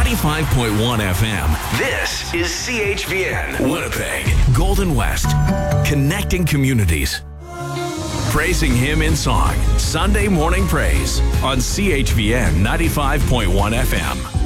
95.1 FM. This is CHVN, Winnipeg, Golden West, connecting communities. Praising Him in song, Sunday Morning Praise on CHVN 95.1 FM.